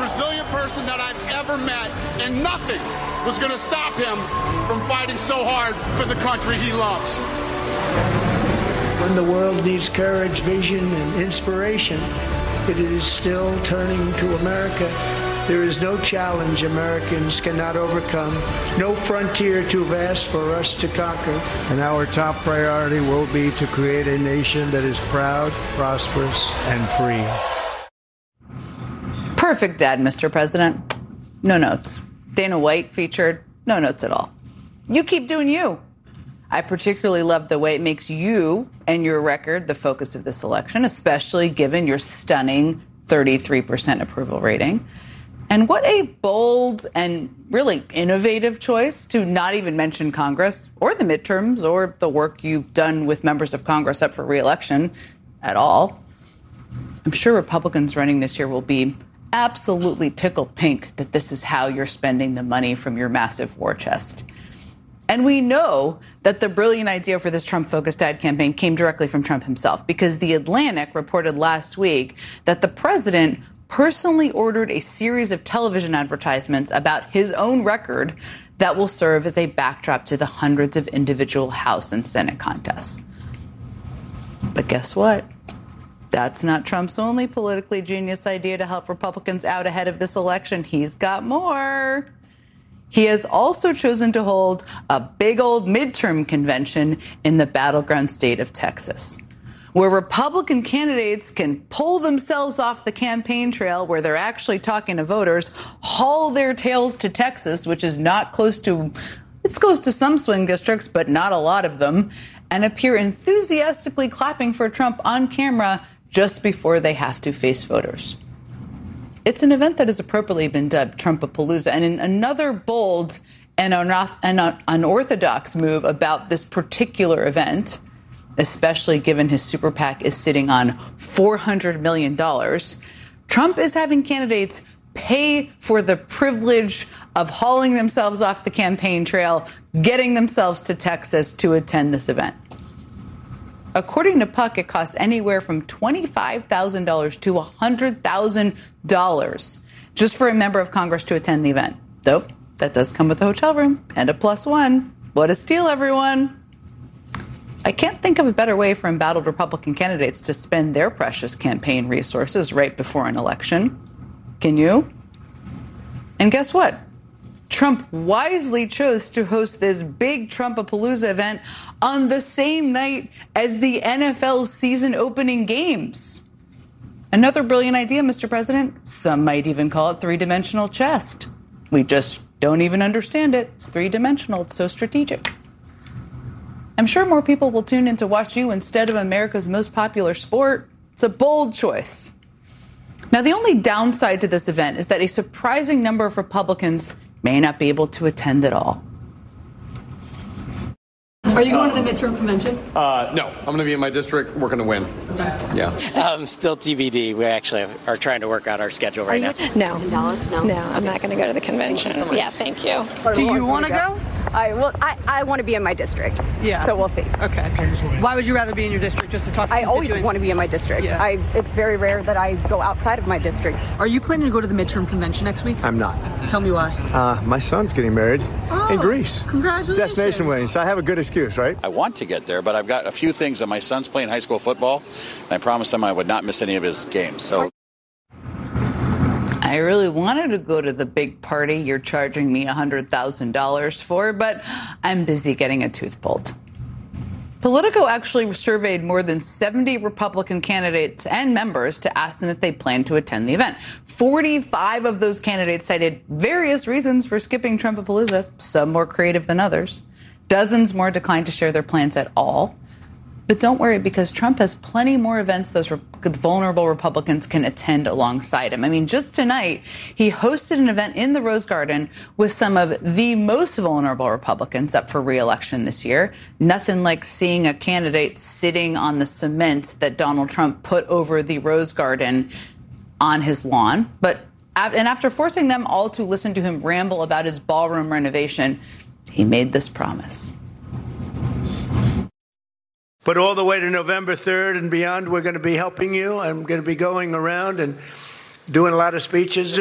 resilient person that I've ever met, and nothing was going to stop him from fighting so hard for the country he loves. When the world needs courage, vision, and inspiration, it is still turning to America. There is no challenge Americans cannot overcome, no frontier too vast for us to conquer. And our top priority will be to create a nation that is proud, prosperous, and free. Perfect dad, Mr. President. No notes. Dana White featured, no notes at all. You keep doing you. I particularly love the way it makes you and your record the focus of this election, especially given your stunning 33% approval rating. And what a bold and really innovative choice to not even mention Congress or the midterms or the work you've done with members of Congress up for re-election at all. I'm sure Republicans running this year will be absolutely tickled pink that this is how you're spending the money from your massive war chest. And we know that the brilliant idea for this Trump-focused ad campaign came directly from Trump himself, because The Atlantic reported last week that the president personally ordered a series of television advertisements about his own record that will serve as a backdrop to the hundreds of individual House and Senate contests. But guess what? That's not Trump's only politically genius idea to help Republicans out ahead of this election. He's got more. He has also chosen to hold a big old midterm convention in the battleground state of Texas, where Republican candidates can pull themselves off the campaign trail where they're actually talking to voters, haul their tails to Texas, which is not close to, it's close to some swing districts, but not a lot of them, and appear enthusiastically clapping for Trump on camera just before they have to face voters. It's an event that has appropriately been dubbed Trumpapalooza, and in another bold and unorthodox move about this particular event, especially given his super PAC is sitting on $400 million, Trump is having candidates pay for the privilege of hauling themselves off the campaign trail, getting themselves to Texas to attend this event. According to Puck, it costs anywhere from $25,000 to $100,000 just for a member of Congress to attend the event. Though, that does come with a hotel room and a +1. What a steal, everyone. I can't think of a better way for embattled Republican candidates to spend their precious campaign resources right before an election. Can you? And guess what? Trump wisely chose to host this big Trumpapalooza event on the same night as the NFL season opening games. Another brilliant idea, Mr. President. Some might even call it three-dimensional chess. We just don't even understand it. It's three-dimensional. It's so strategic. I'm sure more people will tune in to watch you instead of America's most popular sport. It's a bold choice. Now, the only downside to this event is that a surprising number of Republicans may not be able to attend at all. Are you going to the midterm convention? No, I'm going to be in my district working to win. Okay. Yeah. Still TBD. We actually are trying to work out our schedule right now. No. In Dallas? No, I'm not going to go to the convention. Thank you so much. Yeah, thank you. Do you want to go? I want to be in my district. Yeah. So we'll see. Okay. Why would you rather be in your district, just to talk to I always want to be in my district. Yeah. It's very rare that I go outside of my district. Are you planning to go to the midterm convention next week? I'm not. Tell me why. My son's getting married in Greece. Congratulations. Destination wedding, so I have a good excuse, right? I want to get there, but I've got a few things that my son's playing high school football, and I promised him I would not miss any of his games. So I really wanted to go to the big party you're charging me $100,000 for, but I'm busy getting a tooth pulled. Politico actually surveyed more than 70 Republican candidates and members to ask them if they plan to attend the event. 45 of those candidates cited various reasons for skipping Trumpapalooza, some more creative than others. Dozens more declined to share their plans at all. But don't worry, because Trump has plenty more events those vulnerable Republicans can attend alongside him. I mean, just tonight, he hosted an event in the Rose Garden with some of the most vulnerable Republicans up for re-election this year. Nothing like seeing a candidate sitting on the cement that Donald Trump put over the Rose Garden on his lawn. And after forcing them all to listen to him ramble about his ballroom renovation, he made this promise. But all the way to November 3rd and beyond, we're going to be helping you. I'm going to be going around and doing a lot of speeches.